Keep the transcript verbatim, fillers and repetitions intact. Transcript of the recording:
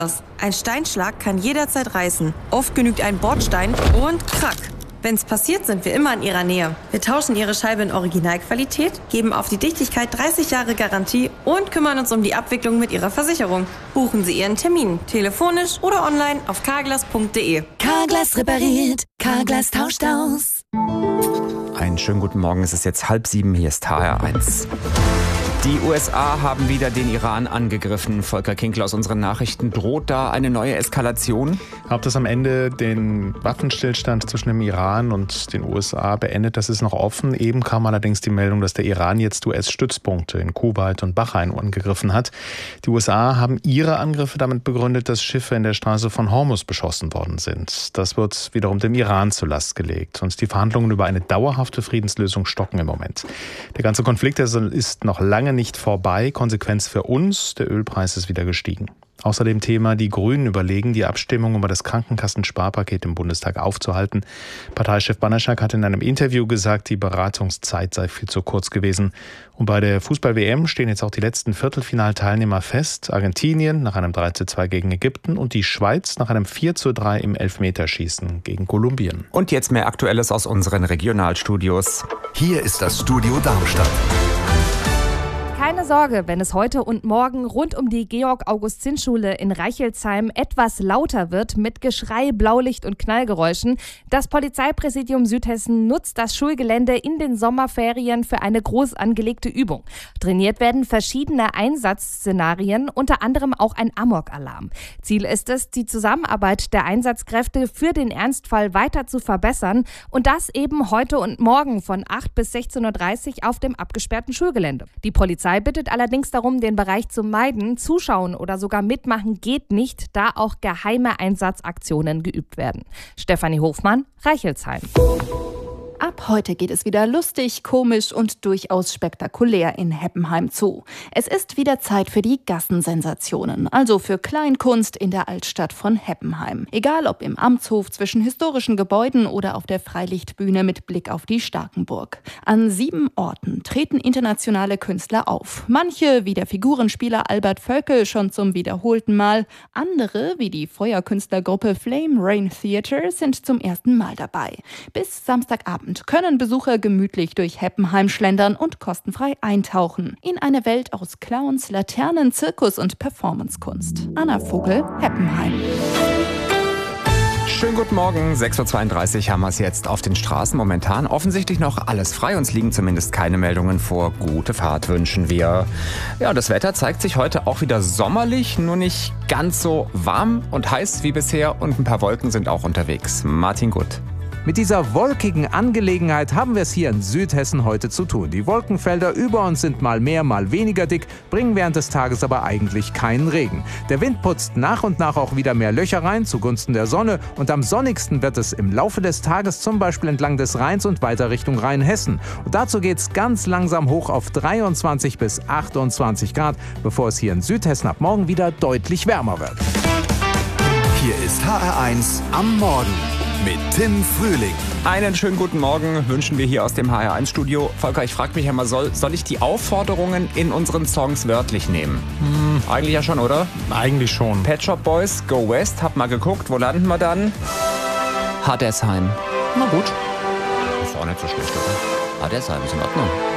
Ein Steinschlag kann jederzeit reißen. Oft genügt ein Bordstein und krack. Wenn's passiert, sind wir immer in Ihrer Nähe. Wir tauschen Ihre Scheibe in Originalqualität, geben auf die Dichtigkeit dreißig Jahre Garantie und kümmern uns um die Abwicklung mit Ihrer Versicherung. Buchen Sie Ihren Termin, telefonisch oder online auf carglass punkt de. Carglass repariert, Carglass tauscht aus. Einen schönen guten Morgen, es ist jetzt halb sieben, hier ist H R eins. Die U S A haben wieder den Iran angegriffen. Volker Kinkel aus unseren Nachrichten. Droht da eine neue Eskalation? Ob das am Ende den Waffenstillstand zwischen dem Iran und den U S A beendet, das ist noch offen. Eben kam allerdings die Meldung, dass der Iran jetzt U S-Stützpunkte in Kuwait und Bahrain angegriffen hat. Die U S A haben ihre Angriffe damit begründet, dass Schiffe in der Straße von Hormuz beschossen worden sind. Das wird wiederum dem Iran zur Last gelegt. Und die Verhandlungen über eine dauerhafte Friedenslösung stocken im Moment. Der ganze Konflikt ist noch lange nicht vorbei. Konsequenz für uns, der Ölpreis ist wieder gestiegen. Außerdem Thema, die Grünen überlegen, die Abstimmung über das Krankenkassensparpaket im Bundestag aufzuhalten. Parteichef Banaschak hat in einem Interview gesagt, die Beratungszeit sei viel zu kurz gewesen. Und bei der Fußball-W M stehen jetzt auch die letzten Viertelfinalteilnehmer fest. Argentinien nach einem drei zu zwei gegen Ägypten und die Schweiz nach einem vier zu drei im Elfmeterschießen gegen Kolumbien. Und jetzt mehr Aktuelles aus unseren Regionalstudios. Hier ist das Studio Darmstadt. Keine Sorge, wenn es heute und morgen rund um die Georg-August-Zinn-Schule in Reichelsheim etwas lauter wird mit Geschrei, Blaulicht und Knallgeräuschen. Das Polizeipräsidium Südhessen nutzt das Schulgelände in den Sommerferien für eine groß angelegte Übung. Trainiert werden verschiedene Einsatzszenarien, unter anderem auch ein Amok-Alarm. Ziel ist es, die Zusammenarbeit der Einsatzkräfte für den Ernstfall weiter zu verbessern und das eben heute und morgen von acht bis sechzehn Uhr dreißig auf dem abgesperrten Schulgelände. Die Polizei bittet allerdings darum, den Bereich zu meiden. Zuschauen oder sogar mitmachen geht nicht, da auch geheime Einsatzaktionen geübt werden. Stefanie Hofmann, Reichelsheim. Ab heute geht es wieder lustig, komisch und durchaus spektakulär in Heppenheim zu. Es ist wieder Zeit für die Gassensensationen, also für Kleinkunst in der Altstadt von Heppenheim. Egal ob im Amtshof zwischen historischen Gebäuden oder auf der Freilichtbühne mit Blick auf die Starkenburg. An sieben Orten treten internationale Künstler auf. Manche, wie der Figurenspieler Albert Völkel, schon zum wiederholten Mal. Andere, wie die Feuerkünstlergruppe Flame Rain Theater, sind zum ersten Mal dabei. Bis Samstagabend können Besucher gemütlich durch Heppenheim schlendern und kostenfrei eintauchen in eine Welt aus Clowns, Laternen, Zirkus und Performancekunst. Anna Vogel, Heppenheim. Schönen guten Morgen, sechs Uhr zweiunddreißig haben wir es jetzt auf den Straßen. Momentan offensichtlich noch alles frei, uns liegen zumindest keine Meldungen vor. Gute Fahrt wünschen wir. Ja, das Wetter zeigt sich heute auch wieder sommerlich, nur nicht ganz so warm und heiß wie bisher und ein paar Wolken sind auch unterwegs. Martin Gutt. Mit dieser wolkigen Angelegenheit haben wir es hier in Südhessen heute zu tun. Die Wolkenfelder über uns sind mal mehr, mal weniger dick, bringen während des Tages aber eigentlich keinen Regen. Der Wind putzt nach und nach auch wieder mehr Löcher rein zugunsten der Sonne und am sonnigsten wird es im Laufe des Tages zum Beispiel entlang des Rheins und weiter Richtung Rheinhessen. Und dazu geht es ganz langsam hoch auf dreiundzwanzig bis achtundzwanzig Grad, bevor es hier in Südhessen ab morgen wieder deutlich wärmer wird. Hier ist H R eins am Morgen mit Tim Frühling. Einen schönen guten Morgen wünschen wir hier aus dem H R eins Studio. Volker, ich frage mich ja mal, soll, soll ich die Aufforderungen in unseren Songs wörtlich nehmen? Hm. Eigentlich ja schon, oder? Eigentlich schon. Pet Shop Boys, Go West, hab mal geguckt, wo landen wir dann? Hardesheim. Na gut. Ist auch nicht so schlecht, oder? Hardesheim ist in Ordnung.